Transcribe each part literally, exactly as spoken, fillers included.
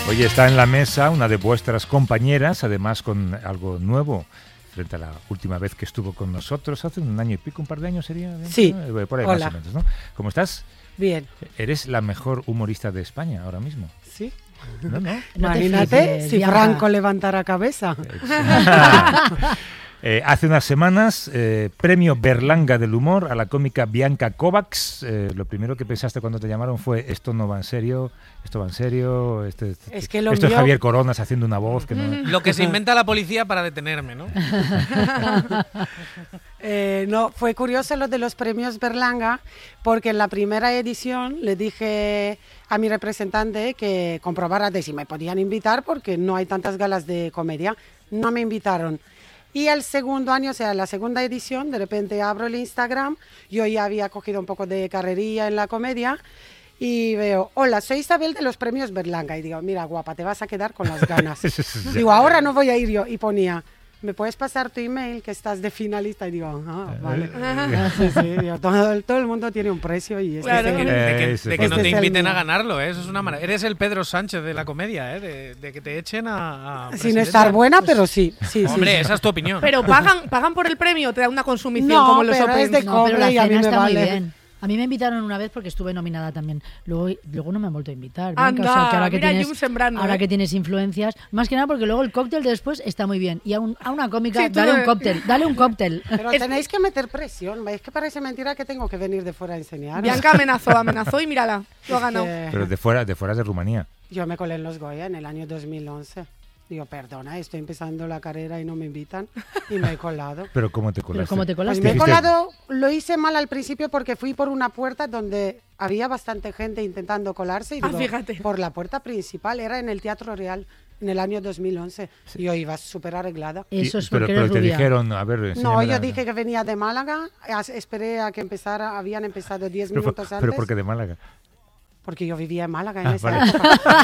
Hoy está en la mesa una de vuestras compañeras, además con algo nuevo frente a la última vez que estuvo con nosotros, hace un año y pico, un par de años sería. Sí. ¿No? Por ahí Hola. más o menos, ¿no? ¿Cómo estás? Bien. Eres la mejor humorista de España ahora mismo. Sí. No, no. No te Imagínate flipes, si Bianca. Franco levantara cabeza. Eh, hace unas semanas, eh, premio Berlanga del humor a la cómica Bianca Kovacs. Eh, lo primero que pensaste cuando te llamaron fue: esto no va en serio, esto va en serio, este, este, Es que lo esto mío- es Javier Coronas haciendo una voz que no... Lo que se inventa la policía para detenerme, ¿no? Eh, no, fue curioso lo de los premios Berlanga, porque en la primera edición le dije a mi representante que comprobara de si me podían invitar, porque no hay tantas galas de comedia. No me invitaron. Y el segundo año, o sea, la segunda edición, de repente abro el Instagram, yo ya había cogido un poco de carrería en la comedia, y veo: hola, soy Isabel de los premios Berlanga. Y digo: mira, guapa, te vas a quedar con las ganas. Digo: ahora no voy a ir yo. Y ponía: ¿me puedes pasar tu email que estás de finalista? Y digo: ah, vale. Sí, sí, digo, todo, el- todo el mundo tiene un precio y este Claro, es de el- que, de que- Ese de que fue no el te mío. inviten a ganarlo, ¿eh? Eso es una maravilla. Eres el Pedro Sánchez de la comedia, ¿eh? De, de que te echen a... a Sin presidente. estar buena, pero sí. sí, sí, Hombre, sí. esa es tu opinión. Pero pagan, pagan por el premio o te dan una consumición No, como los pero Open. es de No, pero la cobre y a mí cena me está muy vale. bien. A mí me invitaron una vez porque estuve nominada también. Luego, luego no me han vuelto a invitar. Bianca. Anda, O sea, que ahora que mira, tienes, Jun sembrando, ahora ¿eh? que tienes influencias, más que nada porque luego el cóctel de después está muy bien. Y a, un- a una cómica, Sí, tú dale un me- cóctel, dale un cóctel. Pero Es- tenéis que meter presión. Es que parece mentira que tengo que venir de fuera a enseñar. Bianca amenazó, amenazó y mírala, lo ha ganado. Eh, Pero de fuera, de fuera de Rumanía. Yo me colé en los Goya en el año dos mil once. Digo: perdona, estoy empezando la carrera y no me invitan. Y me he colado. Pero ¿cómo te colaste? Pero ¿cómo te Pues colaste? me he Dijiste- colado, lo hice mal al principio porque fui por una puerta donde había bastante gente intentando colarse. Y Ah, digo, fíjate. por la puerta principal, era en el Teatro Real en el año dos mil once. Y yo iba súper arreglada. Eso Y- es pero, porque pero eres te rubia. dijeron, a ver, No, enséñame yo la- dije que venía de Málaga, as- esperé a que empezara, habían empezado diez Pero, minutos antes. pero porque de Málaga. Porque yo vivía en Málaga en Ah, esa vale.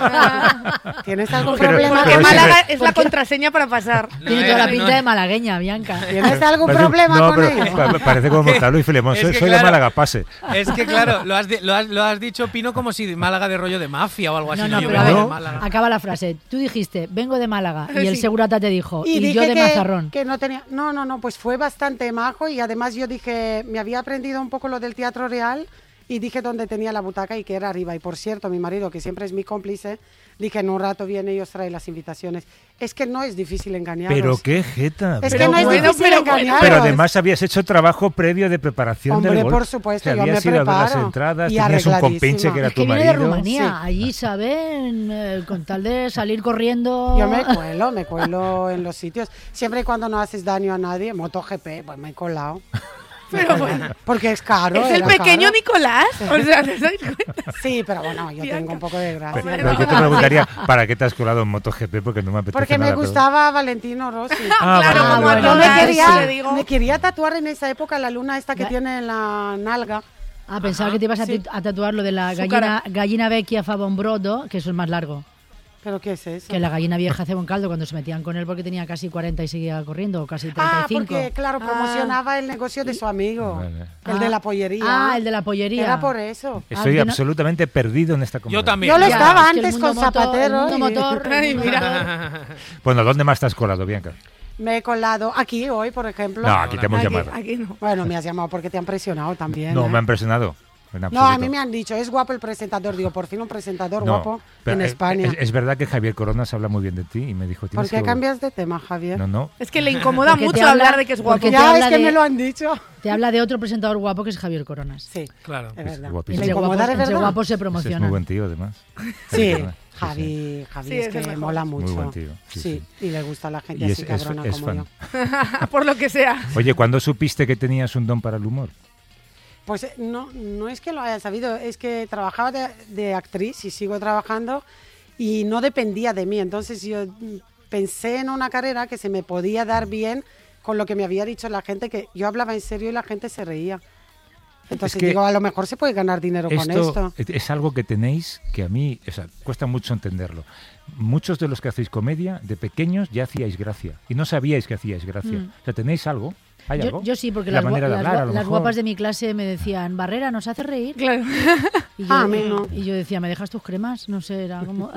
época. ¿Tienes algún Pero- problema Porque pero con sí, Málaga pero- es la contraseña para pasar. Tiene No, toda la no, pinta no. de malagueña, Bianca. ¿Tienes algún Parece- problema no, con pero ello? pa- parece como Mortalo y Filemón. Es Soy, que soy de claro. Málaga, pase. Es que claro, lo has, di- lo, has, lo has dicho, Pino, como si de Málaga de rollo de mafia o algo así. No, no, yo pero a vengo ver, de Málaga. acaba la frase. Tú dijiste, vengo de Málaga, y el Sí. segurata te dijo, y, dije yo de que, Mazarrón. que no tenía. No, no, no, pues fue bastante majo y además yo dije, me había aprendido un poco lo del Teatro Real y dije dónde tenía la butaca y que era arriba. Y por cierto, mi marido, que siempre es mi cómplice, dije: en un rato viene y os trae las invitaciones. Es que no es difícil engañaros. Pero qué jeta. Es pero, que no es bueno, difícil pero bueno. engañaros. pero además habías hecho trabajo previo de preparación Hombre, del gol. por supuesto, O sea, yo me habías ido a ver las preparo. entradas, Y tenías un compinche arregladísima. que era Es tu que viene de marido. Rumanía, Sí. allí saben, eh, con tal de salir corriendo. Yo me cuelo, me cuelo en los sitios. Siempre y cuando no haces daño a nadie, MotoGP, pues me he colado. Pero bueno, Porque es caro. es el era pequeño caro. Nicolás. O sea, ¿te dais cuenta? Sí, pero bueno, yo Bianca. tengo un poco de gracia. Pero, pero yo te preguntaría, ¿para qué te has colado en MotoGP? Porque no me apetece Porque me nada, pero- gustaba Valentino Rossi. Ah, Claro, vale, como vale, a Yo vale. me todas, quería, le digo. me quería tatuar en esa época la luna esta que Ga- tiene en la nalga. Ah, pensaba que te ibas a, sí. ti- a tatuar lo de la Su gallina, cara. gallina vecchia fa bon brodo, que eso es más largo. ¿Pero qué es eso? Que la gallina vieja hace buen caldo cuando se metían con él porque tenía casi cuarenta y seguía corriendo, o casi treinta Ah, y cinco. porque, claro, promocionaba el negocio de su amigo. Vale. El Ah. de la pollería. Ah, el de la pollería. Era por eso. Estoy Ah, que no- absolutamente perdido en esta conversación. Yo también. Yo lo Ya, estaba es que el antes mundo con motor- Zapatero. el mundo y- motor, el Ay, mundo- mira. Bueno, ¿dónde más te has colado, Bianca? Me he colado aquí hoy, por ejemplo. No, aquí te hemos Aquí, llamado. aquí no. Bueno, me has llamado porque te han presionado también. No, ¿eh? me han impresionado. En No, absoluto. a mí me han dicho, es guapo el presentador. Digo, por fin un presentador No, guapo pero, en eh, España. Es, es verdad que Javier Coronas habla muy bien de ti y me dijo... ¿Por "Tienes qué que- cambias de tema, Javier? No, no. Es que le incomoda Porque te mucho habla- hablar de que es guapo. porque te Ya, habla es que de- me lo han dicho. Te habla de otro presentador guapo que es Javier Coronas. Sí, Claro. es Es verdad. guapísimo. ¿Y le Entre incomoda guapos, de entre verdad? guapos se Ese es muy promociona. buen tío, además. Sí, Coronas, sí, sí. Javi, Javi Sí, es es el que mejor. mola Muy mucho. buen tío, sí, Sí, y le gusta a la gente Y así es- es- cabrona es como fan. yo. Por lo que sea. Oye, ¿cuándo supiste que tenías un don para el humor? Pues eh, no, no es que lo haya sabido, es que trabajaba de, de actriz y sigo trabajando y no dependía de mí. Entonces yo mm, pensé en una carrera que se me podía dar bien con lo que me había dicho la gente, que yo hablaba en serio y la gente se reía. Entonces Es que digo, a lo mejor se puede ganar dinero con esto. es- es algo que tenéis que a mí, o sea, cuesta mucho entenderlo. Muchos de los que hacéis comedia, de pequeños ya hacíais gracia y no sabíais que hacíais gracia. Mm. O sea, tenéis algo ¿Hay Yo, algo? yo sí, porque La las, gua- manera de las hablar, gua- a lo las mejor. guapas de mi clase me decían, Barrera, ¿nos hace reír? Claro. Y yo, Ah, a mí no. y yo decía, ¿me dejas tus cremas? No sé, era como...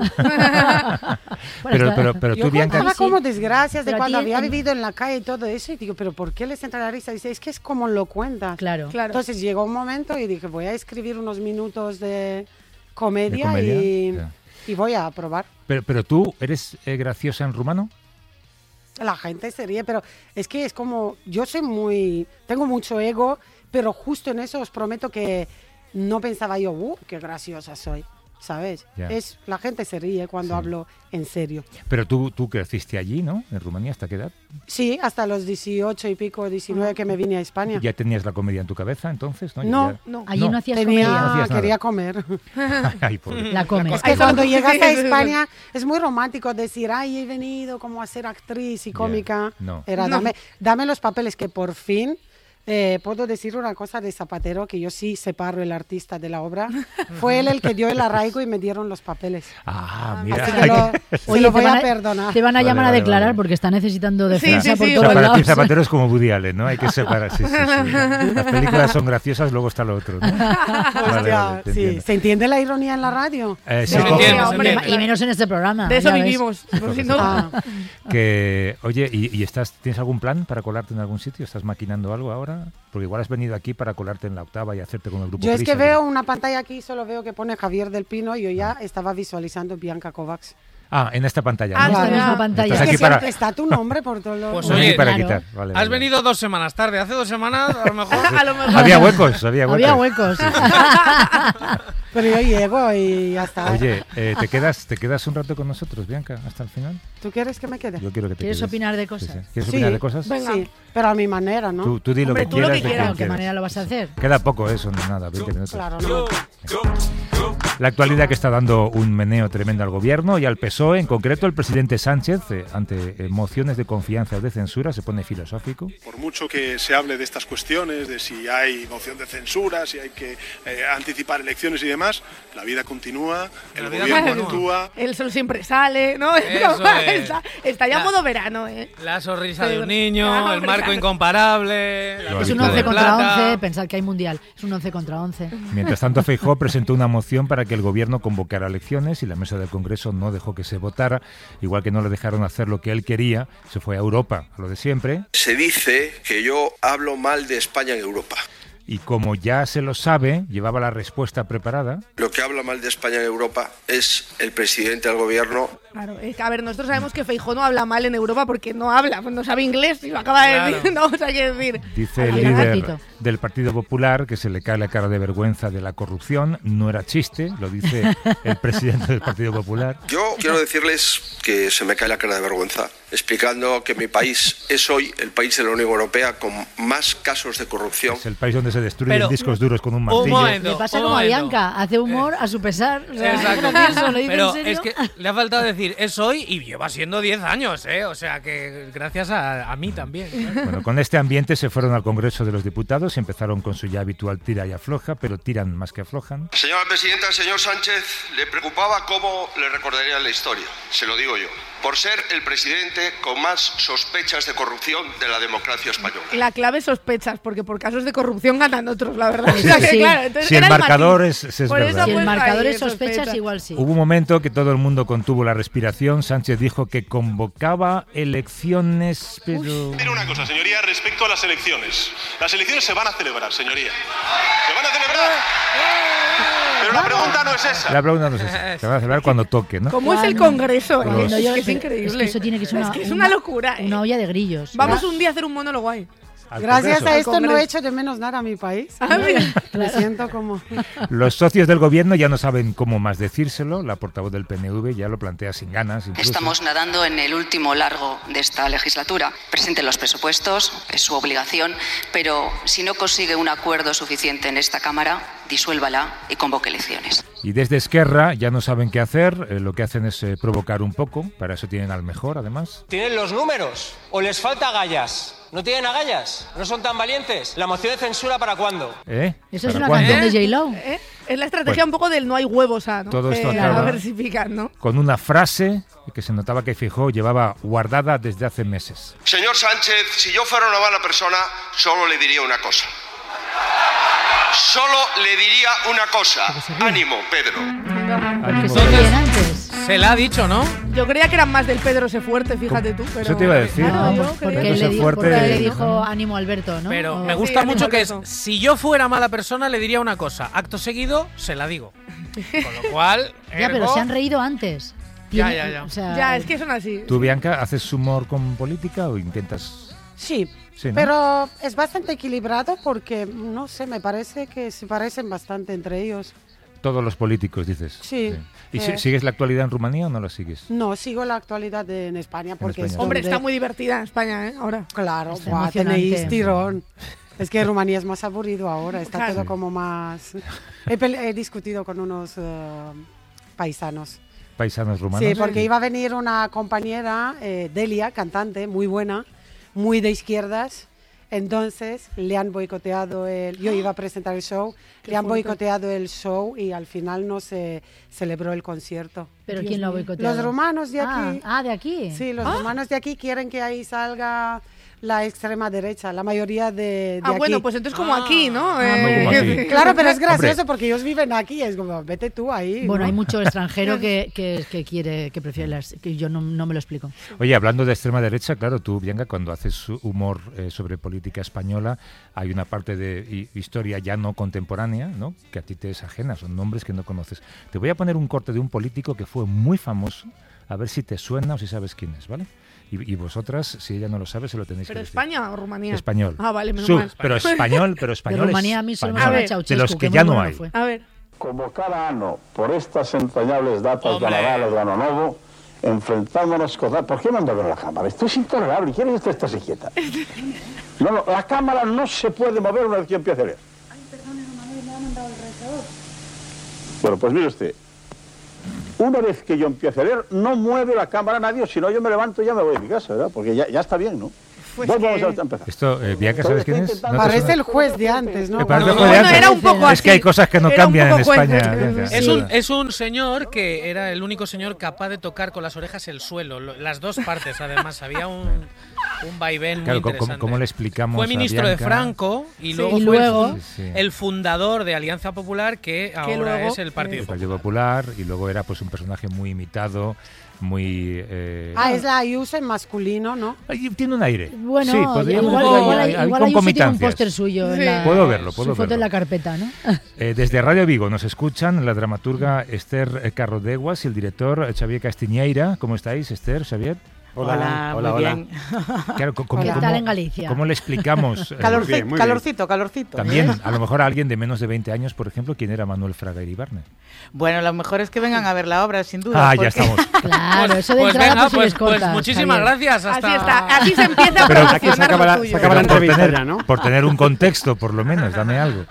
Pero, pero, pero Yo tú, Bianca, contaba Sí, como sí. desgracias de Pero a cuando ti había en- vivido en la calle y todo eso. Y digo, ¿pero por qué les entra la risa? Dice, es que es como lo cuentas. Claro. Claro. Entonces llegó un momento y dije, voy a escribir unos minutos de comedia, ¿De comedia? Y, Ya. y voy a probar. pero, pero tú eres eh, graciosa en rumano. La gente se ríe, pero es que es como, yo soy muy, tengo mucho ego, pero justo en eso os prometo que no pensaba yo, uh, qué graciosa soy, ¿sabes? Ya. Es, la gente se ríe cuando Sí. hablo en serio. Pero tú, tú creciste allí, ¿no? En Rumanía, ¿hasta qué edad? Sí, hasta los dieciocho y pico, diecinueve que me vine a España. ¿Ya tenías la comedia en tu cabeza entonces? No. No, Ya- No. Allí no, No. hacías Tenía, comedia. No hacías nada. quería comer. Ay, pobre. La comes. Es que Ay, cuando no. llegas a Sí, sí, sí. España es muy romántico decir, ay, he venido como a ser actriz y Ya, cómica. no. Era, No. dame, dame los papeles que por fin eh, puedo decir una cosa de Zapatero, que yo sí separo el artista de la obra. Fue él el que dio el arraigo y me dieron los papeles. Ah, mira. Así que lo, se Oye, lo te voy van a a- perdonar. Te van a Vale, llamar vale, a declarar vale. porque está necesitando Sí, defensa sí, por sí. O todos sea, para ti lados. Zapatero es como Woody Allen, ¿no? Hay que separar. Sí, sí, sí. Las películas son graciosas, luego está lo otro, ¿no? Vale, Hostia, vale, te sí. entiendo. ¿Se entiende la ironía en la radio? Eh, sí, Se como- entiende, se hombre, entiende. Y menos en este programa. De eso ya ves. vivimos. Por si no- Ah, que, oye, ¿y, y estás, tienes algún plan para colarte en algún sitio? ¿Estás maquinando algo ahora? Porque igual has venido aquí para colarte en la Octava y hacerte con el grupo yo es que Prisa, veo una pantalla aquí, solo veo que pone Javier del Pino y yo ya estaba visualizando Bianca Kovacs. Ah, en esta pantalla, Ah, ¿no? En esta Claro. misma Es pantalla. Estás que aquí para- siempre está tu nombre por todos los... Pues Aquí oye, para claro. quitar. Vale, Has vale. venido dos semanas tarde. Hace dos semanas, a lo mejor. A lo mejor. Había huecos, había huecos. Había huecos. Pero yo llego y ya está. Oye, eh, ¿te, quedas, ¿te quedas un rato con nosotros, Bianca, hasta el final? ¿Tú quieres que me quede? Yo quiero que te ¿Quieres quedes. opinar de Sí, cosas? sí. ¿Quieres Sí. opinar de cosas? Venga. Sí, pero a mi manera, ¿no? Tú, tú di lo Hombre, que tú lo quieras. que de quieras. ¿De qué quieras. manera lo vas a hacer? Queda poco eso, no nada, veinte minutos. Claro, no. La actualidad que está dando un meneo tremendo al gobierno y al P S O E, en concreto el presidente Sánchez, eh, ante eh, mociones de confianza o de censura, se pone filosófico. Por mucho que se hable de estas cuestiones, de si hay moción de censura, si hay que eh, anticipar elecciones y demás, la vida continúa, el La vida gobierno continúa. actúa. El sol siempre sale, ¿no? Eso es. está, está ya La- modo verano, ¿eh? La sonrisa Sí, de un niño, claro, el marco claro. incomparable. La Lo Es un habitual. once de contra plata. once, pensad que hay mundial. Es un once contra once. Mientras tanto, Feijóo presentó una moción para que el gobierno convocara elecciones y la mesa del Congreso no dejó que se votara, igual que no le dejaron hacer lo que él quería, se fue a Europa, a lo de siempre, Se dice que yo hablo mal de España en Europa. y como ya se lo sabe, llevaba la respuesta preparada. Lo que habla mal de España en Europa es el presidente del gobierno. Claro, es que, a ver, nosotros sabemos que Feijóo no habla mal en Europa porque no habla, pues no sabe inglés y lo acaba de Claro. decir, no, o sea, hay que decir. Dice el Al líder ratito. del Partido Popular que se le cae la cara de vergüenza de la corrupción. No era chiste, lo dice el presidente del Partido Popular. Yo quiero decirles que se me cae la cara de vergüenza, explicando que mi país es hoy el país de la Unión Europea con más casos de corrupción. Es el país donde se destruyen Pero- discos duros con un Un martillo. momento. Le pasa un como a momento. Bianca, hace humor a su pesar. O sea, Exacto. es gracioso, ¿lo dice Pero en serio? es que le ha faltado decir, es hoy y lleva siendo diez años, ¿eh? O sea que gracias a, a mí también. claro. Bueno, con este ambiente se fueron al Congreso de los Diputados y empezaron con su ya habitual tira y afloja, pero tiran más que aflojan. Señora presidenta, al señor Sánchez le preocupaba cómo le recordaría la historia. Se lo digo yo. Por ser el presidente con más sospechas de corrupción de la democracia española. La clave es sospechas, porque por casos de corrupción ganan otros, la verdad. Eso O sea que, sí. claro, entonces Si el era marcador matiz. es, es Por eso verdad. Si el pues, marcador ahí, es sospechas, sospecha. igual sí. Hubo un momento que todo el mundo contuvo la respiración. Sánchez dijo que convocaba elecciones, pero... Mire una cosa, señoría, respecto a las elecciones. Las elecciones se van a celebrar, señoría. ¿Se van a celebrar? Pero la pregunta no es esa. La pregunta no es esa. Se va a celebrar cuando toque, ¿no? ¿Cómo es el Cuando- Congreso? eh? Los- Es, No, yo- que es pero increíble. Es que eso tiene que ser una, Es que es una locura. eh. Una olla de grillos. Vamos un día a hacer un monólogo ahí. Al Gracias Congreso. a esto no Congreso. he hecho de menos nada a mi país. Ah, mira. Me siento como... Los socios del gobierno ya no saben cómo más decírselo. La portavoz del P N V ya lo plantea sin ganas. Incluso. Estamos nadando en el último largo de esta legislatura. Presenten los presupuestos, es su obligación, pero si no consigue un acuerdo suficiente en esta Cámara, disuélvala y convoque elecciones. Y desde Esquerra ya no saben qué hacer. Eh, lo que hacen es eh, provocar un poco. Para eso tienen al mejor, además. ¿Tienen los números? ¿O les falta agallas? ¿No tienen agallas? ¿No son tan valientes? ¿La moción de censura para cuándo? ¿Eh? Eso es ¿Para una cuándo? canción de J-Lo. ¿Eh? Es la estrategia Bueno, un poco del no hay huevos a, ¿no? todo esto Eh, acaba a ver si pican, ¿no? con una frase que se notaba que Feijóo llevaba guardada desde hace meses. Señor Sánchez, si yo fuera una mala persona, solo le diría una cosa. Solo le diría una cosa. Ánimo, Pedro. Que se Ánimo. ríen antes. Se la ha dicho, ¿no? Yo creía que eran más del Pedro se fuerte, fíjate tú. Pero... Eso te iba a decir. Claro, No, yo pues creía porque Pedro le, se dijo, fuerte- porque le dijo ánimo Alberto, ¿no? Pero O- me Sí, gusta ánimo, mucho que es, Alberto. si yo fuera mala persona le diría una cosa, acto seguido se la digo. Con lo cual, Ya, pero ergo, se han reído antes. Ya, Tiene- ya, ya. o sea, Ya, es que son así. ¿Tú, Bianca, haces humor con política o intentas...? Sí, Sí, ¿no? pero es bastante equilibrado porque, no sé, me parece que se parecen bastante entre ellos. Todos los políticos, dices. Sí. ¿Y si- Eh. sigues la actualidad en Rumanía o no la sigues? No, sigo la actualidad de- en España porque España. es Hombre, donde- está muy divertida en España, ¿eh? Ahora. Claro, Está buah, emocionante. tenéis tirón. Es que Rumanía es más aburrido ahora, está Claro. todo como más... He, pele- he discutido con unos eh, paisanos. Paisanos rumanos. Sí, porque iba a venir una compañera, eh, Delia, cantante, muy buena, muy de izquierdas. Entonces le han boicoteado el... Yo iba a presentar el show, Qué le han fuerte. boicoteado el show y al final no se celebró el concierto. ¿Pero Dios quién lo ha mío. boicoteado? Los rumanos de Ah, aquí. ah, de aquí. Sí, los romanos de aquí quieren que ahí salga la extrema derecha, la mayoría de, de Ah, aquí. bueno, pues entonces como Ah. aquí, ¿no? Ah, Eh, como aquí. Claro, pero es gracioso Hombre. porque ellos viven aquí, es como, vete tú ahí. Bueno, ¿no? hay mucho extranjero que, que, que quiere, que prefiere las, que yo no, no me lo explico. Oye, hablando de extrema derecha, claro, tú, Bianca, cuando haces humor eh, sobre política española, hay una parte de hi- historia ya no contemporánea, ¿no?, que a ti te es ajena, son nombres que no conoces. Te voy a poner un corte de un político que fue muy famoso, a ver si te suena o si sabes quién es, ¿vale? Y, y vosotras, si ella no lo sabe, se lo tenéis ¿Pero que decir. España o Rumanía? Español. Ah, vale, menos Su- mal. pero español, pero De español Rumanía a mí solo me español. A suena ver, Ceausescu, de los que muy ya no bueno hay. fue. A ver. Como cada ano, por estas entrañables datas Hombre. de Nadal o de Ano Novo, enfrentándonos con... ¿Por qué manda a ver la cámara? Esto es intolerable. ¿Quieres que esto esté quieta? No, no, la cámara no se puede mover una vez que empiece a leer. Ay, perdone, Manuel, me ha mandado el rezador. Bueno, pues mire usted. Una vez que yo empiece a leer, no mueve la cámara nadie, si no yo me levanto y ya me voy a mi casa, ¿verdad? Porque ya, ya está bien, ¿no? Pues Bueno, que- vamos a empezar. Esto, eh, Bianca, ¿sabes quién es? ¿No te Parece suena? el juez de antes, ¿no? Me parece Cuando- el juez de Bueno, antes. era un poco Es que así. hay cosas que no Era un cambian en poco juez. España. Bianca. Es Sí. un, es un señor que era el único señor capaz de tocar con las orejas el suelo, lo- las dos partes además, había un, un vaivén Claro, muy ¿cómo, interesante. cómo le explicamos Fue a ministro de Bianca? Franco y Sí, luego y fue el luego- fun- Sí, sí. el fundador de Alianza Popular, que ahora luego, es el Partido El Popular. Partido Popular, y luego era pues un personaje muy imitado, muy... eh, Ah, es la Ayuso en masculino, ¿no? Ay, tiene un aire. Bueno, sí, podríamos igual, verlo igual, ahí, hay- hay igual Ayuso tiene un concomitancias. póster suyo. Sí. En la, Puedo verlo, su puedo foto verlo. en la carpeta, ¿no? Eh, desde Radio Vigo nos escuchan la dramaturga Esther eh, Carrodeguas y el director eh, Xavier Castiñeira. ¿Cómo estáis, Esther, Xavier? Hola, muy bien. Claro, co- ¿cómo, ¿Qué tal cómo- en Galicia? ¿Cómo le explicamos? eh, Calorci- bien, muy bien. calorcito, calorcito. también, a lo mejor a alguien de menos de veinte años, por ejemplo, ¿quién era Manuel Fraga Iribarne? Bueno, lo mejor es que vengan a ver la obra, sin duda. Ah, ya porque- estamos. Claro, eso de Pues entrada venga, pues, si pues, les pues cortas, muchísimas Javier. gracias. Hasta... Así está. Así se empieza a Pero- promocionar Aquí se acaba lo la- tuyo. se acaba la Pero por entrevista tener, ya, ¿no? por tener un contexto, por lo menos, dame algo.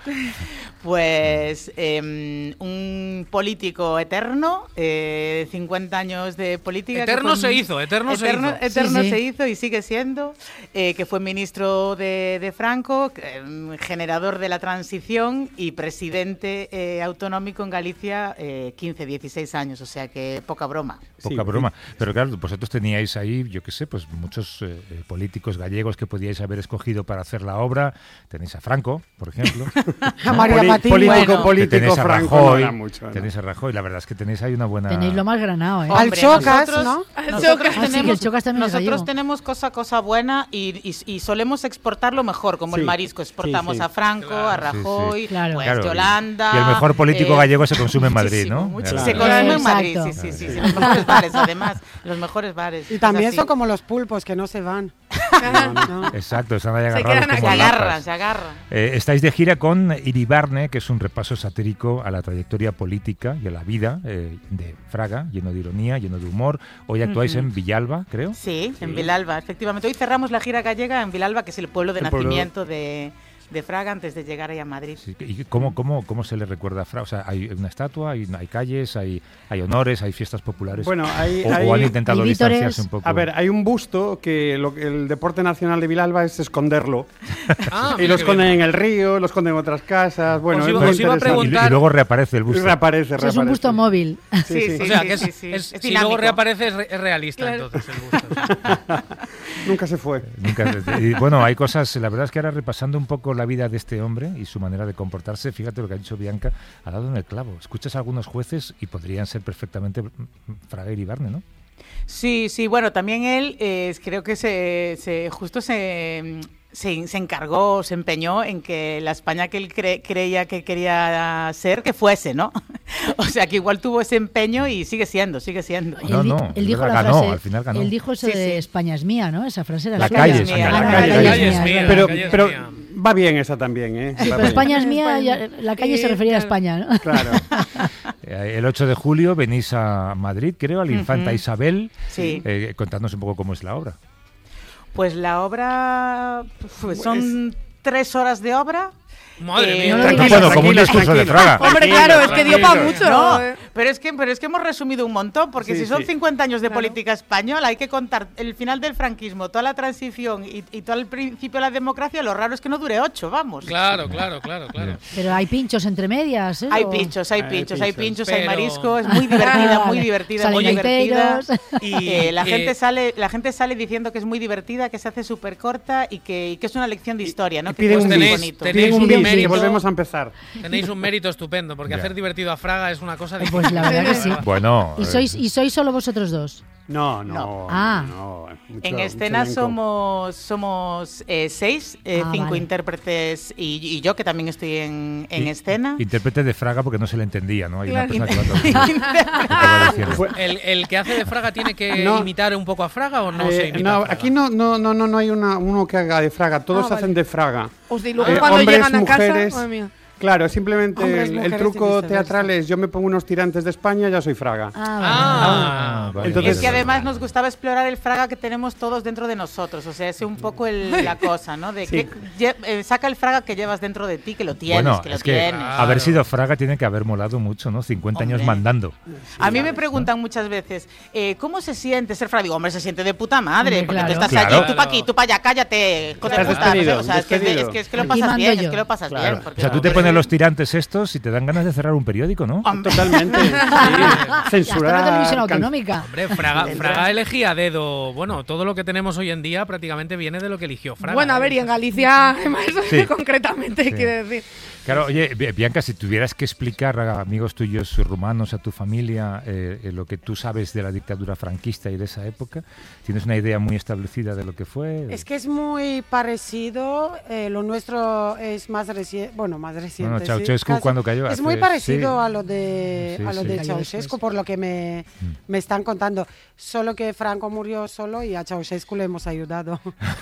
Pues eh, un político eterno, eh, cincuenta años de política. que Eterno fue- se hizo, eterno se eterno, hizo. Eterno Sí, sí. se hizo y sigue siendo, eh, que fue ministro de, de Franco, eh, generador de la transición y presidente eh, autonómico en Galicia eh, quince, dieciséis años, o sea que poca broma. Poca Sí, broma. Pero claro, vosotros teníais ahí, yo qué sé, pues muchos eh, eh, políticos gallegos que podíais haber escogido para hacer la obra. Tenéis a Franco, por ejemplo. A María Poli- Patiño. político, Bueno. político, tenéis a Franco no Rajoy. era mucho, ¿no? Tenéis a Rajoy. La verdad es que tenéis ahí una buena... Tenéis lo más granado, ¿eh? Al Hombre, Chocas, nosotros- ¿no? Al Nosotros Chocas. Ah, sí, que el tenemos, Chocas también es nosotros gallego. tenemos cosa cosa buena y, y- y solemos exportarlo mejor, como el Sí, marisco. Exportamos sí, sí. a Franco, a Sí, sí. Rajoy, Claro. pues Claro, y- Yolanda. y el mejor político eh, gallego se consume en Madrid, muchísimo, ¿no? muchísimo. Claro. Se consume en Madrid, Exacto. sí, sí, sí, sí, los mejores bares, además, los mejores bares. Y es también así. son como los pulpos que no se van. ¿no? Exacto, están ahí Se agarrados quedan como Se aquí. lapas. agarran, se agarran. Eh, estáis de gira con Iribarne, que es un repaso satírico a la trayectoria política y a la vida eh, de Fraga, lleno de ironía, lleno de humor. Hoy actuáis Ujú. en Villalba, creo. Sí, en Vilalba, efectivamente. Hoy cerramos la gira gallega en Vilalba, que es el pueblo de El pueblo- nacimiento de, de Fraga antes de llegar ahí a Madrid. Sí, ¿y cómo, cómo, cómo se le recuerda a Fraga? O sea, ¿hay una estatua, hay, hay calles, hay, hay honores, hay fiestas populares? Bueno, hay, o, hay, o han intentado hay distanciarse un poco. A ver, hay un busto que lo, el deporte nacional de Vilalba es esconderlo. Ah, y lo esconden en el río, lo esconden en otras casas. Bueno, os iba, es muy os iba a preguntar... Y, y luego reaparece el busto. Y reaparece, reaparece. Es un busto móvil. Sí, sí, o sea, sí, que es, sí, sí. es, Es si luego dinámico. reaparece es, re- es realista, Claro. entonces, el busto. Nunca se fue. Nunca, y bueno, hay cosas, la verdad es que ahora repasando un poco la vida de este hombre y su manera de comportarse, fíjate lo que ha dicho Bianca, ha dado en el clavo. Escuchas a algunos jueces y podrían ser perfectamente Fraga y Iribarne, ¿no? Sí, sí, bueno, también él eh, creo que se, se justo se, se, se encargó, se empeñó en que la España que él cre- creía que quería ser, que fuese, ¿no? O sea, que igual tuvo ese empeño y sigue siendo, sigue siendo. No, él, di- no, él dijo verdad, la ganó, frase, al final ganó. Él dijo eso Sí, de sí. España es mía, ¿no? Esa frase era La suya. calle es Ah, mía, no, la la calle calle es es mía, mía, la es Pero, calle es pero mía. va bien esa también, ¿eh? Sí, Va pero bien. España es mía, España. ya- la calle se Y, refería a claro. España, ¿no? Claro. Eh, El ocho de julio venís a Madrid, creo, a la Infanta Ujú. Isabel. Sí. Eh, contadnos un poco cómo es la obra. Pues la obra pues, son tres horas de obra. Madre Eh, mía. no lo digas Bueno, como un tranquilos, discurso de tranquilos. Fraga. Hombre, claro, es que dio para tranquilo. mucho. No, eh. pero es que pero es que hemos resumido un montón, porque Sí, si son sí. cincuenta años de Claro. política española, hay que contar el final del franquismo, toda la transición y, y todo el principio de la democracia. Lo raro es que no dure ocho, vamos. Claro, claro, claro, claro. Pero hay pinchos entre medias, ¿eh? Hay ¿O? pinchos, hay Hay pinchos, hay pinchos. pinchos, hay Pero- marisco, es muy divertida, muy Vale. divertida, Salen muy divertida. gaiteros. Y eh, la Eh, gente sale, la gente sale diciendo que es muy divertida, que se hace súper corta y que, y que es una lección de historia, ¿no? Y Que piden es un muy tenéis- bonito. tenéis Piden un un bis, que mérito. volvemos a empezar. Tenéis un mérito estupendo, porque Ya. hacer divertido a Fraga es una cosa Pues la verdad que sí. Bueno, ¿Y eh, sois, ¿Y sois solo vosotros dos? No, no. No. Ah. no, mucho- En mucho escena elenco. somos somos eh, seis, eh, Ah, cinco vale. intérpretes y, y yo que también estoy en, en y- escena. Intérprete de Fraga porque no se le entendía, ¿no? Hay una Claro. persona que va traduciendo. Que te va diciendo. Fue- ¿El, el que hace de Fraga tiene que No. imitar un poco a Fraga o no Eh, se imita no, a Fraga? aquí no, no, no, no, no hay una, uno que haga de Fraga, todos Ah, vale. hacen de Fraga. Hostia, y luego Eh, cuando hombres, llegan a mujeres. casa, madre mía. Claro, simplemente Hombres, el, el mujeres y truco viceversa. teatral es yo me pongo unos tirantes de España, ya soy Fraga. Ah, Ah, vale, Entonces- Es que además nos gustaba explorar el Fraga que tenemos todos dentro de nosotros, o sea, es un poco el- la cosa, ¿no? De Sí. que lle- eh, saca el Fraga que llevas dentro de ti, que lo tienes, Bueno, que lo es que tienes. haber sido Fraga tiene que haber molado mucho, ¿no? cincuenta años Hombre. mandando. A mí me preguntan muchas veces, eh, ¿cómo se siente ser Fraga? Digo, hombre, se siente de puta madre, Hombre, porque claro. tú estás Claro. allí, tú pa' aquí, tú pa' allá, cállate, hijo de Estás puta. despedido, O sea, es que, es, de- despedido. es que, es que lo Aquí pasas mando bien, yo. es que lo pasas Claro. bien. porque O sea, tú no- te pones los tirantes estos y te dan ganas de cerrar un periódico, ¿no? Hombre, Totalmente. Sí. Hasta Censurar. una televisión can- autonómica. Hombre, Fraga, Fraga elegía a dedo. Bueno, todo lo que tenemos hoy en día prácticamente viene de lo que eligió Fraga. Bueno, a ¿eh? ver, y en Galicia, además, Sí. concretamente, Sí. quiere decir. Claro, oye, Bi- Bianca, si tuvieras que explicar a amigos tuyos rumanos, a tu familia, eh, eh, lo que tú sabes de la dictadura franquista y de esa época, ¿tienes una idea muy establecida de lo que fue? Es que es muy parecido, eh, lo nuestro es más reciente, bueno, más reciente. Bueno, sí, Ceausescu, casi. ¿cuándo cayó? Es muy Hace- parecido sí. a lo de, Sí, a lo sí. de Cayó Ceausescu, después. por lo que me, me están contando. Solo que Franco murió solo y a Ceausescu le hemos ayudado.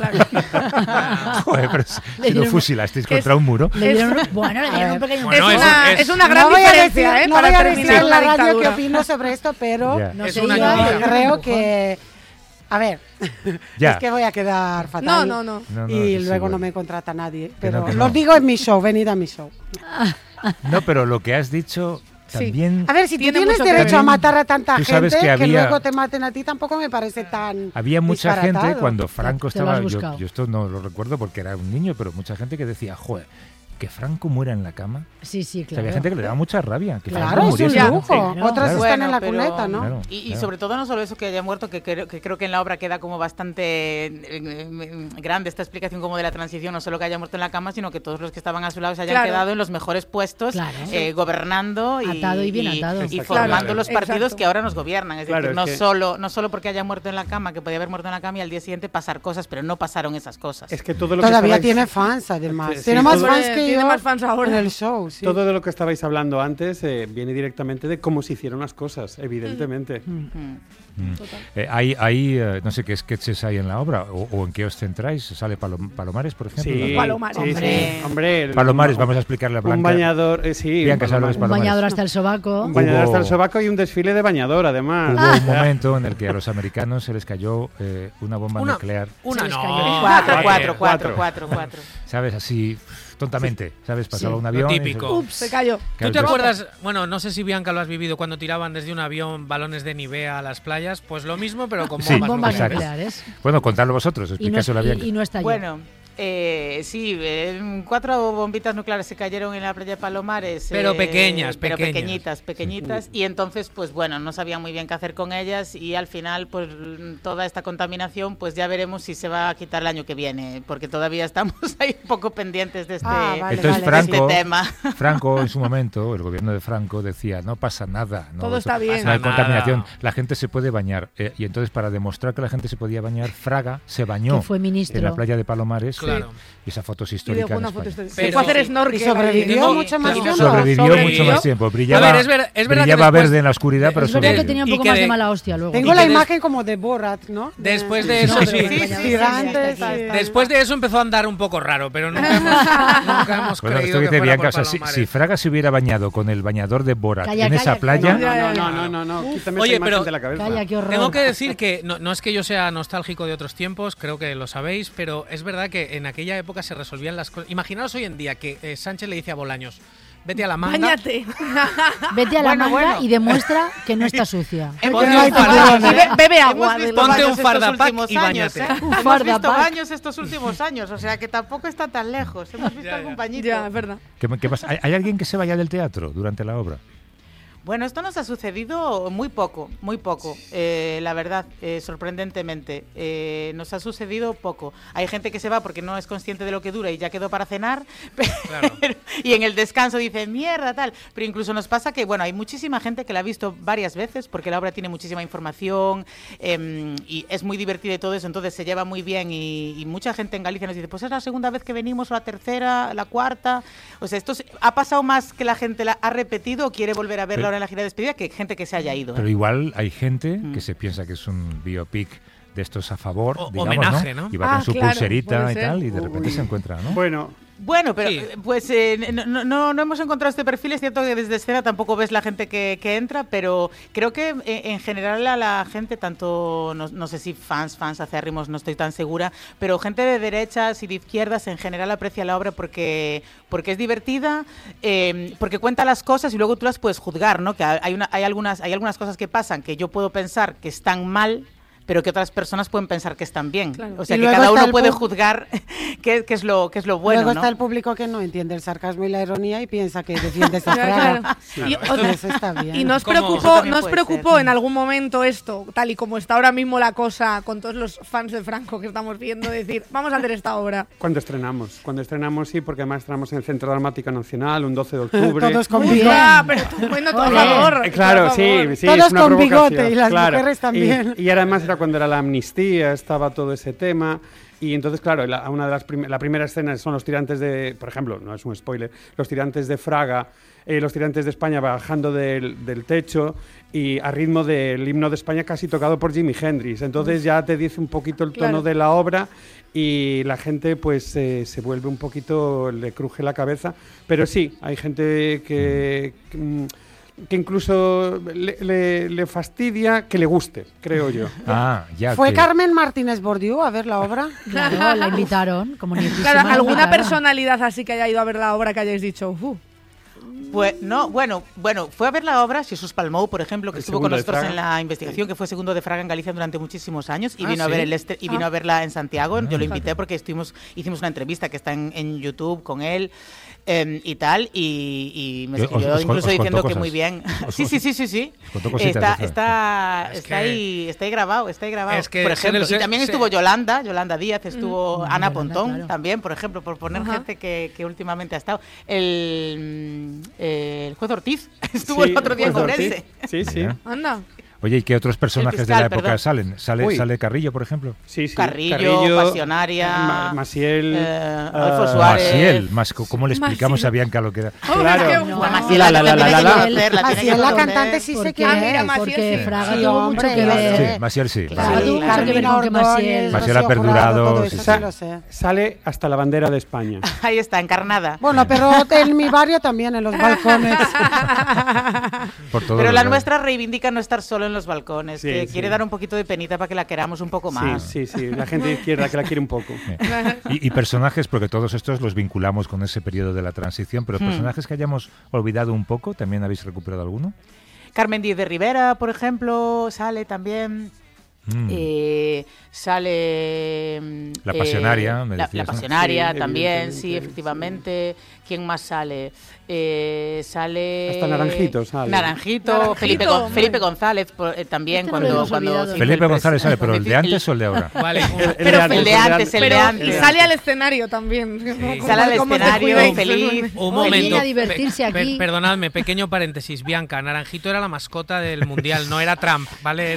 Joder, pero si- Le si lo dieron- fusilasteis que contra un muro. Le dieron, bueno, le dieron un pequeño... Bueno, es, eso una, es- es una gran no voy a diferencia, decir, ¿eh? no para voy a terminar decir en la la radio qué dictadura. opino sobre esto, pero Ya. No Es sé, una yo- ayuda. yo- creo empujón. que... A ver, Ya. es que voy a quedar fatal. No, no, no. No, no, y sí, luego bueno. no me contrata nadie. Que Pero no, que lo no. digo en mi show, venid a mi show. No, pero lo que has dicho Sí. también... A ver, si tú Tiene tienes mucho que derecho a ver. matar a tanta Tú gente, sabes que, que había- luego te maten a ti, tampoco me parece tan Había mucha gente disparatado. cuando Franco Te lo estaba, has yo, buscado. yo esto no lo recuerdo porque era un niño, pero mucha gente que decía, joder, que Franco muera en la cama. Sí, sí, O sea, claro. había gente que le daba mucha rabia. Que Claro, Franco es un muriese, ¿no? lujo. Claro. Otros Claro. están en la pero- cuneta, ¿no? Claro, Y, y claro. sobre todo no solo eso que haya muerto, que creo, que creo que en la obra queda como bastante eh, eh, grande esta explicación como de la transición, no solo que haya muerto en la cama, sino que todos los que estaban a su lado se hayan Claro. quedado en los mejores puestos, Claro. eh, gobernando y, Atado y bien atado. y Exacto. formando Claro. los partidos Exacto. que ahora nos gobiernan. Es Claro, decir, es no, que- solo, no solo porque haya muerto en la cama, que podía haber muerto en la cama y al día siguiente pasar cosas, pero no pasaron esas cosas. Es que todo lo que Todavía estabais- tiene fans, además. Sí, tiene sí, más todo- fans que Tiene yo más fans ahora. en el show, sí. Todo de lo que estabais hablando antes eh, viene directamente de cómo se hicieron las cosas, evidentemente. Mm. Mm. Eh, hay, hay eh, no sé qué sketches hay en la obra o, o en qué os centráis. ¿Sale Palom- Palomares, por ejemplo? Sí, ¿La- Palomares. sí, sí. Hombre. Hombre, el- Palomares, un- vamos a explicarle a Blanca. Un bañador, eh, sí. Bianca, un ¿sabes lo que es Un Palomares? bañador hasta el sobaco. Un bañador Hubo- hasta el sobaco y un desfile de bañador, además. Hubo un momento en el que a los americanos se les cayó eh, una bomba Una- nuclear, Una Se les no. cayó. Cuatro, Joder. cuatro, cuatro, cuatro, cuatro. ¿sabes? Así tontamente, ¿sabes? Pasaba Sí, un lo avión. y típico. se- Ups, se cayó. ¿Tú te acuerdas? Bueno, no sé si Bianca lo has vivido cuando tiraban desde un avión balones de Nivea a las playas. Pues lo mismo, pero con Sí, bombas, bombas nucleares. nucleares. Bueno, contadlo vosotros, Y no, explícaselo a y- Bianca. y no estalló. Bueno, eh, sí, eh, cuatro bombitas nucleares se cayeron en la playa de Palomares. Pero eh, pequeñas, pero pequeñas. pequeñitas, pequeñitas. Y entonces, pues bueno, no sabían muy bien qué hacer con ellas y al final, pues toda esta contaminación, pues ya veremos si se va a quitar el año que viene, porque todavía estamos ahí un poco pendientes de este, Ah, vale, Entonces vale. Franco, de este tema. Franco en su momento, el gobierno de Franco decía, no pasa nada. No, Todo está bien. No hay Pasa contaminación, nada. la gente se puede bañar. Eh, y entonces para demostrar que la gente se podía bañar, Fraga se bañó Que fue ministro. en la playa de Palomares. Claro. Y esa foto es Y histórica dejó en una foto España. histórica. Pero- Se fue a hacer snorkel. ¿Y sobrevivió Tengo- mucho más claro. tiempo? Sobrevivió, Sobrevivió. mucho más tiempo. Brillaba, A ver, es ver- es verdad que brillaba después- verde en la oscuridad, pero Es verdad que sobrevivió. tenía un Y poco que más de de- mala hostia luego. Tengo Y la que des- imagen como de Borat, ¿no? De- Después de No, eso, pero sí. el bañador Tirantes. está- y- Después de eso empezó a andar un poco raro, pero nunca hemos, nunca hemos Bueno, creído esto que dice fuera Bianca, por o sea, si, Palomares. si Fraga se hubiera bañado con el bañador de Borat Calla, en esa calla, playa, calla. No, no, no, no, no, quítame Oye, esa imagen pero- de la cabeza. Calla, qué horror. Tengo que decir que no, no es que yo sea nostálgico de otros tiempos, creo que lo sabéis, pero es verdad que en aquella época se resolvían las cosas. Imaginaos hoy en día que eh, Sánchez le dice a Bolaños, vete a la manga. Báñate. Vete a la Bueno, manga bueno. y demuestra que no está sucia. Ponte no un hay fardapack. tiburones. Be- Bebe agua. Hemos de visto los Ponte baños un estos fardapack últimos y años, báñate. ¿eh? Un Hemos fardapack. visto baños estos últimos años, o sea que tampoco está tan lejos. Hemos visto Ya, algún ya. bañito. Ya, es verdad. ¿qué, qué pasa? ¿Hay, hay alguien que se vaya del teatro durante la obra? Bueno, esto nos ha sucedido muy poco, muy poco, eh, la verdad, eh, sorprendentemente. Eh, nos ha sucedido poco. Hay gente que se va porque no es consciente de lo que dura y ya quedó para cenar, pero- Claro. y en el descanso dice, mierda, tal. Pero incluso nos pasa que, bueno, hay muchísima gente que la ha visto varias veces porque la obra tiene muchísima información eh, y es muy divertida y todo eso, entonces se lleva muy bien y, y mucha gente en Galicia nos dice, pues es la segunda vez que venimos, o la tercera, la cuarta. O sea, esto se- ha pasado más que la gente la ha repetido o quiere volver a verla Pero- ahora en la gira de despedida que gente que se haya ido. ¿eh? Pero igual hay gente Mm. que se piensa que es un biopic de estos a favor, O- digamos, homenaje, ¿no? ¿no? Y va Ah, con su claro, pulserita puede y ser. tal, y de repente Uy. se encuentra, ¿no? Bueno, Bueno, pero Sí. eh, pues eh, no, no- no, no hemos encontrado este perfil. Es cierto que desde escena tampoco ves la gente que, que entra, pero creo que eh, en general a la gente, tanto, no, no sé si fans, fans acérrimos, no estoy tan segura, pero gente de derechas y de izquierdas en general aprecia la obra porque, porque es divertida, eh, porque cuenta las cosas y luego tú las puedes juzgar, ¿no? Que hay, una, hay, algunas, hay algunas cosas que pasan que yo puedo pensar que están mal, pero que otras personas pueden pensar que están bien. Claro. O sea, Y que luego cada está uno el puede pu- juzgar qué, qué es lo, qué es lo bueno, Luego ¿no? está el público que no entiende el sarcasmo y la ironía y piensa que defiende esa Ya, Fraga. claro. Y, Claro, otra- Eso está bien. y nos ¿Cómo? Eso preocupó, también nos puede preocupó ser. en algún momento esto, tal y como está ahora mismo la cosa con todos los fans de Franco que estamos viendo, decir, vamos a hacer esta obra. cuando estrenamos. Cuando estrenamos, sí, porque además estrenamos en el Centro Dramático Nacional un doce de octubre. Todos con Muy bigote. bien. Ah, pero tú, bueno, todo a Ole. favor. Eh, claro, todo a sí, favor. sí, Todos es una con provocación, bigote y las claro. mujeres también. Y, y además era cuando era la amnistía, estaba todo ese tema. Y entonces, claro, la, una de las prim- la primera escena son los tirantes de, por ejemplo, no es un spoiler, los tirantes de Fraga, eh, los tirantes de España bajando del, del techo y a ritmo del himno de España casi tocado por Jimi Hendrix. Entonces ya te dice un poquito el tono Claro. de la obra y la gente pues eh, se vuelve un poquito, le cruje la cabeza. Pero sí, hay gente que... que, mm, que incluso le, le- le fastidia que le guste, creo yo. Ah, ya. ¿Fue que- Carmen Martínez Bordiú a ver la obra? Claro, la invitaron. Como nietísima, Claro, la alguna invitaron. personalidad así que haya ido a ver la obra que hayáis dicho, "Uh, Pues no, bueno, bueno, fue a ver la obra Jesús Palmou, por ejemplo, que El estuvo con segundo de nosotros Fraga. en la investigación, que fue segundo de Fraga en Galicia durante muchísimos años y Ah, vino a ¿sí? ver el este, y vino Ah. a verla en Santiago. Yo lo fíjate. invité porque estuvimos, hicimos una entrevista que está en, en YouTube con él. eh, y tal, y, y me Yo- escribió os- os- incluso os diciendo contó que cosas. muy bien. Os- sí, sí, sí, sí, sí. os contó cositas Está, de está, Es está que- ahí, está ahí grabado, está ahí grabado. Es que por ser el ejemplo, se- y también se- estuvo Yolanda, Yolanda Díaz, estuvo Mm, Ana Yolanda, Pontón, claro. también, por ejemplo, por poner Ajá. gente que, que últimamente ha estado. El, mm, el juez Ortiz estuvo Sí, el otro día en pues, Ortiz. Ourense. Sí, sí. Ya. anda. Oye, ¿y qué otros personajes de la fiscal, época perdón. salen? ¿Sale, Uy. ¿Sale Carrillo, por ejemplo? Sí, sí. Carrillo, Pasionaria, Ma- Maciel, eh, ah, Adolfo Suárez. Maciel, más, ¿cómo le explicamos Maciel. a Bianca lo que era? Oh, Claro. es que- No. Bueno, La, Maciel, la, la, la, tiene la, que la, la. conocer, la Así tiene es que la conocer. cantante, sí sé Porque, quién Ah, mira, es. Maciel, porque sí. Fraga Sí, tuvo hombre, mucho que yo ver. sé. Sí, Maciel sí. Claro, Maciel. tuvo mucho que ver Carmina con que Maciel- Ordóñez, Maciel Rocío Aperdurado, Jurado, todo sí, eso Sa- sí lo sé. Sale hasta la bandera de España. Ahí está, encarnada. Bueno, pero en mi barrio también, en los balcones. Por todos Pero los la lados. nuestra reivindica no estar solo en en los balcones, Sí, que sí. quiere dar un poquito de penita para que la queramos un poco más. Sí, sí, sí, la gente de izquierda que la quiere un poco. Y, y personajes, porque todos estos los vinculamos con ese periodo de la transición, pero Hmm. personajes que hayamos olvidado un poco, ¿también habéis recuperado alguno? Carmen Díez de Rivera, por ejemplo, sale también. Mm. Eh, sale mm, La eh, pasionaria, me la, decías, la ¿no? pasionaria Sí, también, sí, evidentemente, efectivamente. ¿Quién más sale? Eh, sale Hasta Naranjito sale. Naranjito, Naranjito, Felipe, Gon- hombre. Felipe González por- eh, también Este no lo cuando, hemos cuando olvidado. se hizo Felipe el González pres- sale, pero el de antes o el de ahora. Vale, El, el Pero de antes, el de antes, el de Pero antes. y sale al escenario también. ¿no? Sale al Como- como te escenario, cuidéis. feliz. un Hoy viene momento. a divertirse Pe- per- aquí. perdonadme, pequeño paréntesis. Bianca, Naranjito era la mascota del Mundial, no era Trump, ¿vale?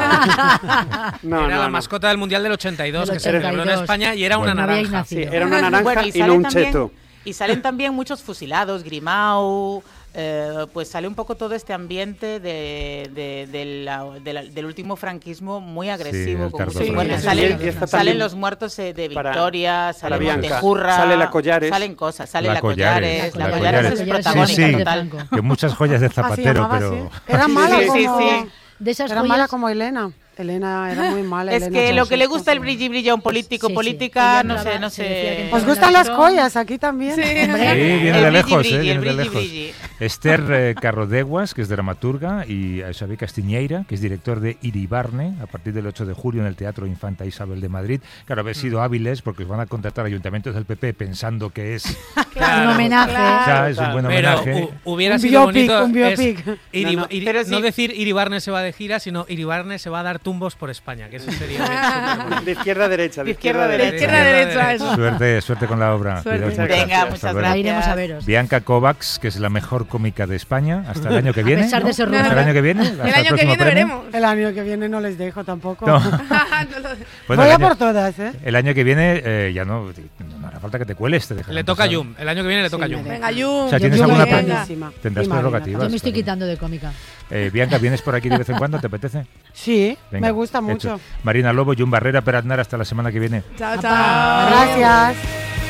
Era, No, era no, la no. mascota del Mundial del ochenta y dos, Del que se celebró en ochenta y dos. España y era una Bueno. No habíais naranja. nacido. Sí, era una naranja Bueno, y, no salen un también- cheto. Y salen también muchos fusilados, Grimau, eh, pues sale un poco todo este ambiente de, de- de la- de la- del último franquismo muy agresivo. el con tardo muchos Sí, muertos. y- Salen, y está salen también los muertos eh, de para- Victoria, sale para Bianca. Montejurra, Sale la Collares. salen cosas, sale La la, Collares, Collares, la la Collares es Collares. protagónica Sí, sí. total. Franco. Que muchas joyas de Ah, se Zapatero, llamaba pero... así. Era mala Sí, sí, como... sí. De esas Era joyas, mala como Elena. Elena era muy mala. Es Elena que lo que le Ceausescu, gusta el sí. brilli brilli a un político, Sí, sí. política, Ella no sé, entraba- no se decía que sé. entraba ¿Os gustan las Hombre. joyas aquí también? Hombre. Sí, viene El de brilli, lejos, eh, brilli, viene el de brilli, lejos. brilli. Esther eh, Carrodeguas, que es dramaturga, y eh, Xavi Castiñeira, que es director de Iribarne, a partir del ocho de julio en el Teatro Infanta Isabel de Madrid. Claro, habéis sido hábiles porque os van a contratar ayuntamientos del P P pensando que es, un homenaje. o sea, es un buen Pero homenaje. hu- hubiera Un sido biopic, bonito un biopic. es Iri- No, no, Iri- pero sí. no decir Iribarne se va de gira, sino Iribarne se va a dar tumbos por España, que eso sería súper De izquierda a derecha. De De izquierda a izquierda a derecha. derecha. Izquierda derecha, eso. Suerte, suerte con la obra. Suerte. Cuidaos mucho. Venga, Hasta muchas luego. gracias. Iremos a veros. Bianca Kovacs, que es la mejor cómica de España, hasta el año que viene. pesar ¿no? de ser Hasta rusa. el año que viene. hasta El año que próximo viene premio. veremos. El año que viene no les dejo tampoco. No. No lo- Bueno, Voy el a año- por todas, ¿eh? El año que viene eh, ya no, no hará falta que te cueles. Te dejarán Le toca a pasar. Yum, el año que viene le toca a Sí, Yum. me Venga, Yum. O sea, yo ¿tienes quiero alguna que pre- venga. buenísima. Tendrás Y Marina prerrogativas. Yo me estoy también. quitando de cómica. Eh, Bianca, ¿vienes por aquí de vez en cuando? ¿Te apetece? Sí, Venga, me gusta hecho. mucho. Marina Lobo, Jun Barrera, Per Aznar, hasta la semana que viene. Chao, Apa. chao. Gracias.